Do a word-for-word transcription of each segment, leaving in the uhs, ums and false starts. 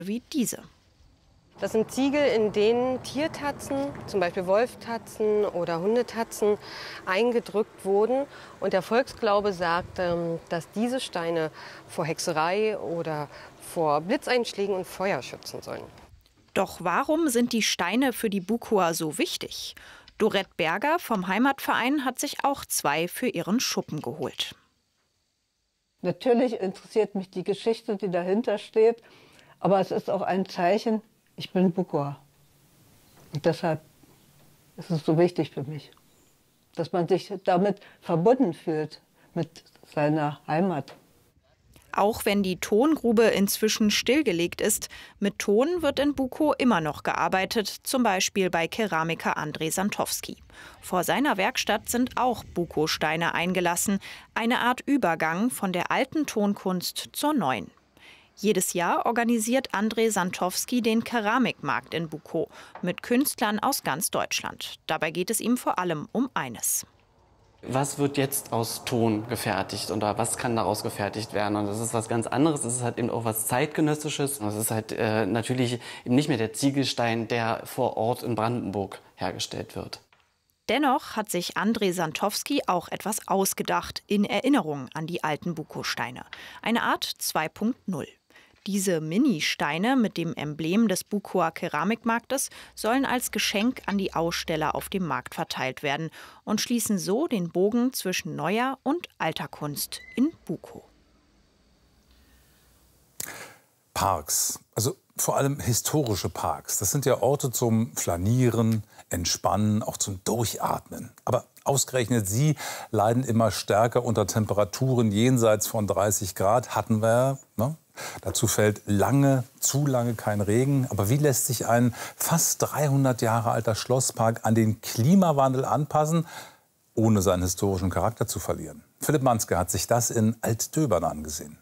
wie diese. Das sind Ziegel, in denen Tiertatzen, zum Beispiel Wolftatzen oder Hundetatzen, eingedrückt wurden. Und der Volksglaube sagt, dass diese Steine vor Hexerei oder vor Blitzeinschlägen und Feuer schützen sollen. Doch warum sind die Steine für die Bukua so wichtig? Dorette Berger vom Heimatverein hat sich auch zwei für ihren Schuppen geholt. Natürlich interessiert mich die Geschichte, die dahinter steht. Aber es ist auch ein Zeichen, ich bin Bukua. Und deshalb ist es so wichtig für mich, dass man sich damit verbunden fühlt, mit seiner Heimat. Auch wenn die Tongrube inzwischen stillgelegt ist, mit Ton wird in Bukow immer noch gearbeitet, zum Beispiel bei Keramiker André Santowski. Vor seiner Werkstatt sind auch Bukow-Steine eingelassen, eine Art Übergang von der alten Tonkunst zur neuen. Jedes Jahr organisiert André Santowski den Keramikmarkt in Bukow mit Künstlern aus ganz Deutschland. Dabei geht es ihm vor allem um eines. Was wird jetzt aus Ton gefertigt oder was kann daraus gefertigt werden? Und das ist was ganz anderes. Das ist halt eben auch was Zeitgenössisches. Das ist halt äh, natürlich eben nicht mehr der Ziegelstein, der vor Ort in Brandenburg hergestellt wird. Dennoch hat sich André Santowski auch etwas ausgedacht in Erinnerung an die alten Bukow-Steine. Eine Art zwei Punkt null. Diese Mini-Steine mit dem Emblem des Bukower Keramikmarktes sollen als Geschenk an die Aussteller auf dem Markt verteilt werden und schließen so den Bogen zwischen neuer und alter Kunst in Bukow. Parks, also vor allem historische Parks, das sind ja Orte zum Flanieren, Entspannen, auch zum Durchatmen. Aber ausgerechnet sie leiden immer stärker unter Temperaturen jenseits von dreißig Grad, hatten wir, ne? Dazu fällt lange, zu lange kein Regen. Aber wie lässt sich ein fast dreihundert Jahre alter Schlosspark an den Klimawandel anpassen, ohne seinen historischen Charakter zu verlieren? Philipp Manske hat sich das in Altdöbern angesehen.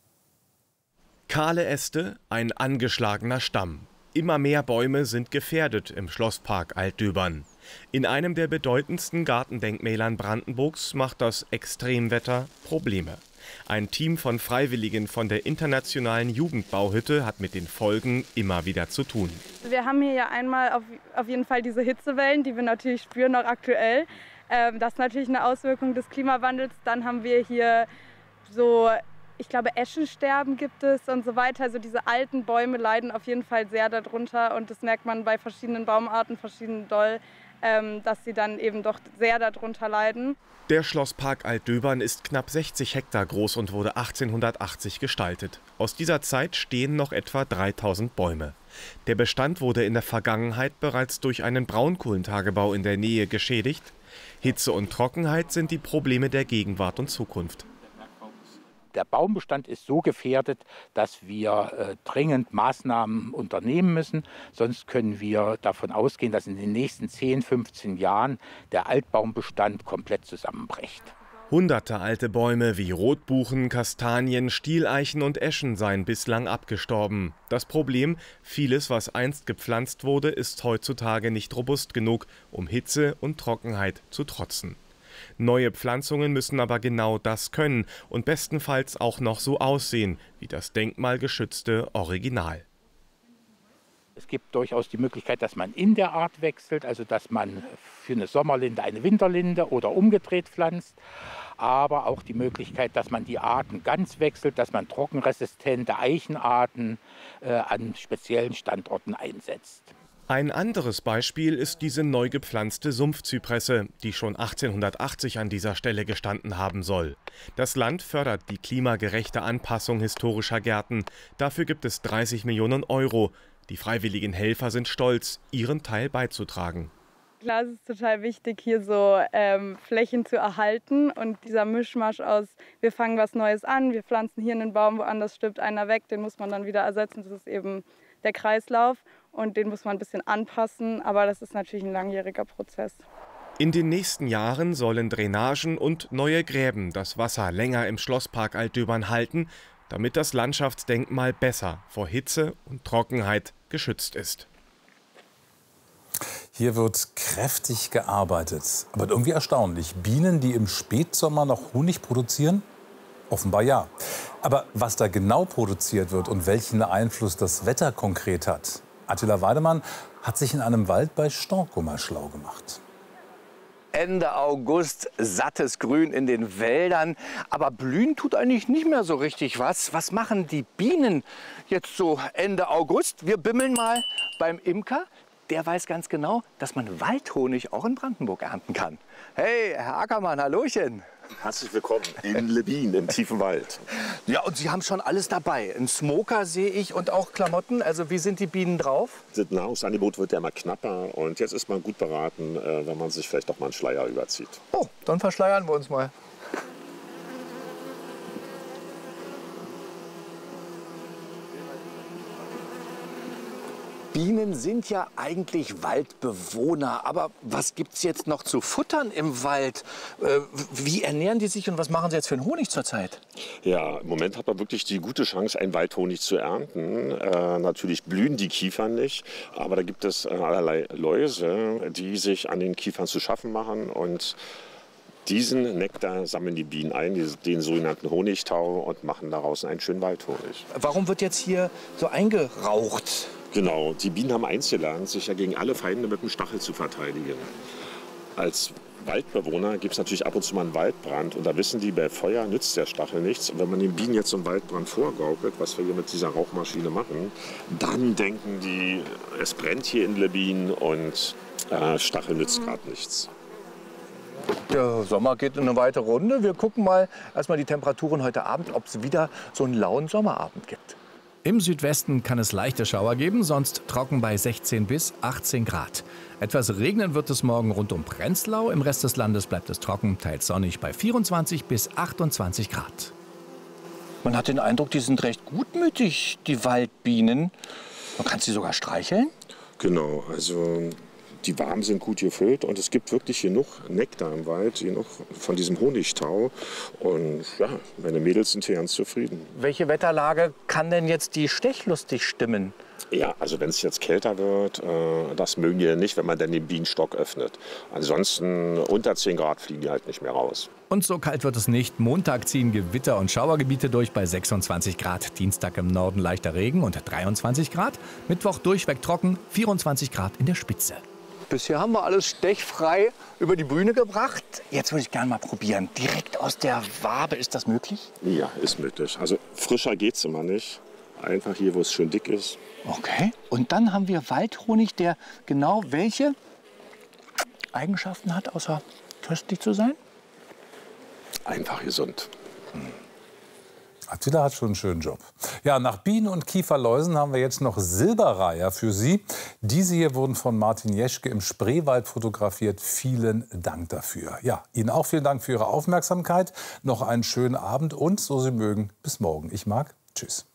Kahle Äste, ein angeschlagener Stamm. Immer mehr Bäume sind gefährdet im Schlosspark Altdöbern. In einem der bedeutendsten Gartendenkmälern Brandenburgs macht das Extremwetter Probleme. Ein Team von Freiwilligen von der internationalen Jugendbauhütte hat mit den Folgen immer wieder zu tun. Wir haben hier ja einmal auf, auf jeden Fall diese Hitzewellen, die wir natürlich spüren, noch aktuell. Ähm, das ist natürlich eine Auswirkung des Klimawandels. Dann haben wir hier so, ich glaube, Eschensterben gibt es und so weiter. Also diese alten Bäume leiden auf jeden Fall sehr darunter. Und das merkt man bei verschiedenen Baumarten, verschieden doll, ähm, dass sie dann eben doch sehr darunter leiden. Der Schlosspark Altdöbern ist knapp sechzig Hektar groß und wurde achtzehnhundertachtzig gestaltet. Aus dieser Zeit stehen noch etwa dreitausend Bäume. Der Bestand wurde in der Vergangenheit bereits durch einen Braunkohlentagebau in der Nähe geschädigt. Hitze und Trockenheit sind die Probleme der Gegenwart und Zukunft. Der Baumbestand ist so gefährdet, dass wir äh, dringend Maßnahmen unternehmen müssen. Sonst können wir davon ausgehen, dass in den nächsten zehn, fünfzehn Jahren der Altbaumbestand komplett zusammenbricht. Hunderte alte Bäume wie Rotbuchen, Kastanien, Stieleichen und Eschen seien bislang abgestorben. Das Problem, vieles, was einst gepflanzt wurde, ist heutzutage nicht robust genug, um Hitze und Trockenheit zu trotzen. Neue Pflanzungen müssen aber genau das können und bestenfalls auch noch so aussehen wie das denkmalgeschützte Original. Es gibt durchaus die Möglichkeit, dass man in der Art wechselt, also dass man für eine Sommerlinde eine Winterlinde oder umgedreht pflanzt. Aber auch die Möglichkeit, dass man die Arten ganz wechselt, dass man trockenresistente Eichenarten äh, an speziellen Standorten einsetzt. Ein anderes Beispiel ist diese neu gepflanzte Sumpfzypresse, die schon achtzehnhundertachtzig an dieser Stelle gestanden haben soll. Das Land fördert die klimagerechte Anpassung historischer Gärten. Dafür gibt es dreißig Millionen Euro. Die freiwilligen Helfer sind stolz, ihren Teil beizutragen. Klar, es ist total wichtig, hier so ähm, Flächen zu erhalten. Und dieser Mischmasch aus, wir fangen was Neues an, wir pflanzen hier einen Baum, woanders stirbt einer weg, den muss man dann wieder ersetzen. Das ist eben der Kreislauf. Und den muss man ein bisschen anpassen, aber das ist natürlich ein langjähriger Prozess. In den nächsten Jahren sollen Drainagen und neue Gräben das Wasser länger im Schlosspark Altdöbern halten, damit das Landschaftsdenkmal besser vor Hitze und Trockenheit geschützt ist. Hier wird kräftig gearbeitet, aber irgendwie erstaunlich. Bienen, die im Spätsommer noch Honig produzieren Offenbar ja. Aber was da genau produziert wird und welchen Einfluss das Wetter konkret hat, Attila Weidemann hat sich in einem Wald bei Storkomer schlau gemacht. Ende August, sattes Grün in den Wäldern. Aber blühen tut eigentlich nicht mehr so richtig was. Was machen die Bienen jetzt so Ende August? Wir bimmeln mal beim Imker. Der weiß ganz genau, dass man Waldhonig auch in Brandenburg ernten kann. Hey, Herr Ackermann, hallöchen. Herzlich willkommen in Lebin, im tiefen Wald. Ja, und Sie haben schon alles dabei. Ein Smoker sehe ich und auch Klamotten. Also wie sind die Bienen drauf? Das Nahrungsangebot wird ja immer knapper. Und jetzt ist man gut beraten, wenn man sich vielleicht doch mal einen Schleier überzieht. Oh, dann verschleiern wir uns mal. Bienen sind ja eigentlich Waldbewohner. Aber was gibt es jetzt noch zu futtern im Wald? Äh, wie ernähren die sich und was machen sie jetzt für einen Honig zurzeit? Ja, im Moment hat man wirklich die gute Chance, einen Waldhonig zu ernten. Äh, natürlich blühen die Kiefern nicht, aber da gibt es äh, allerlei Läuse, die sich an den Kiefern zu schaffen machen. Und diesen Nektar sammeln die Bienen ein, den sogenannten Honigtau, und machen daraus einen schönen Waldhonig. Warum wird jetzt hier so eingeraucht? Genau, die Bienen haben eins gelernt, sich ja gegen alle Feinde mit dem Stachel zu verteidigen. Als Waldbewohner gibt es natürlich ab und zu mal einen Waldbrand. Und da wissen die, bei Feuer nützt der Stachel nichts. Und wenn man den Bienen jetzt so einen Waldbrand vorgaukelt, was wir hier mit dieser Rauchmaschine machen, dann denken die, es brennt hier in Lebin und äh, Stachel nützt gerade nichts. Der Sommer geht in eine weite Runde. Wir gucken mal erstmal die Temperaturen heute Abend, ob es wieder so einen lauen Sommerabend gibt. Im Südwesten kann es leichte Schauer geben, sonst trocken bei sechzehn bis achtzehn Grad. Etwas regnen wird es morgen rund um Prenzlau. Im Rest des Landes bleibt es trocken, teils sonnig bei vierundzwanzig bis achtundzwanzig Grad. Man hat den Eindruck, die sind recht gutmütig, die Waldbienen. Man kann sie sogar streicheln. Genau, also die Waben sind gut gefüllt und es gibt wirklich genug Nektar im Wald, genug von diesem Honigtau. Und ja, meine Mädels sind hier ganz zufrieden. Welche Wetterlage kann denn jetzt die stechlustig stimmen? Ja, also wenn es jetzt kälter wird, äh, das mögen die nicht, wenn man dann den Bienenstock öffnet. Ansonsten unter zehn Grad fliegen die halt nicht mehr raus. Und so kalt wird es nicht. Montag ziehen Gewitter- und Schauergebiete durch bei sechsundzwanzig Grad. Dienstag im Norden leichter Regen und dreiundzwanzig Grad. Mittwoch durchweg trocken, vierundzwanzig Grad in der Spitze. Bisher haben wir alles stechfrei über die Bühne gebracht. Jetzt würde ich gerne mal probieren. Direkt aus der Wabe, ist das möglich? Ja, ist möglich. Also frischer geht es immer nicht. Einfach hier, wo es schön dick ist. Okay. Und dann haben wir Waldhonig, der genau welche Eigenschaften hat, außer köstlich zu sein? Einfach gesund. Hm. Attila hat schon einen schönen Job. Ja, nach Bienen und Kieferläusen haben wir jetzt noch Silberreiher für Sie. Diese hier wurden von Martin Jeschke im Spreewald fotografiert. Vielen Dank dafür. Ja, Ihnen auch vielen Dank für Ihre Aufmerksamkeit. Noch einen schönen Abend und, so Sie mögen, bis morgen. Ich mag. Tschüss.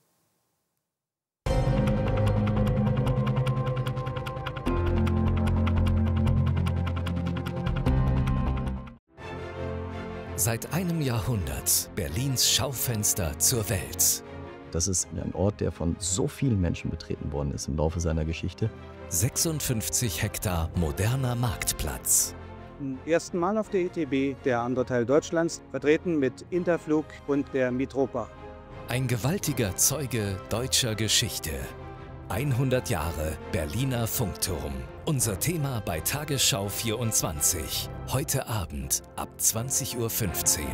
Seit einem Jahrhundert Berlins Schaufenster zur Welt. Das ist ein Ort, der von so vielen Menschen betreten worden ist im Laufe seiner Geschichte. sechsundfünfzig Hektar moderner Marktplatz. Zum ersten Mal auf der I T B, der andere Teil Deutschlands, vertreten mit Interflug und der Mitropa. Ein gewaltiger Zeuge deutscher Geschichte. hundert Jahre Berliner Funkturm. Unser Thema bei Tagesschau vierundzwanzig. Heute Abend ab zwanzig Uhr fünfzehn.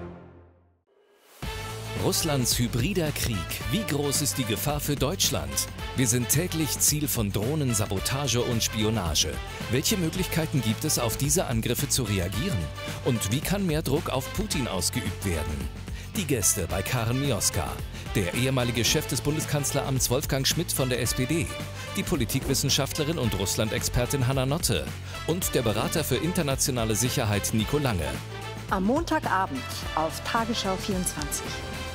Russlands hybrider Krieg. Wie groß ist die Gefahr für Deutschland? Wir sind täglich Ziel von Drohnen, Sabotage und Spionage. Welche Möglichkeiten gibt es, auf diese Angriffe zu reagieren? Und wie kann mehr Druck auf Putin ausgeübt werden? Die Gäste bei Karen Mioska. Der ehemalige Chef des Bundeskanzleramts Wolfgang Schmidt von der S P D, die Politikwissenschaftlerin und Russland-Expertin Hanna Notte und der Berater für internationale Sicherheit Nico Lange. Am Montagabend auf Tagesschau vierundzwanzig.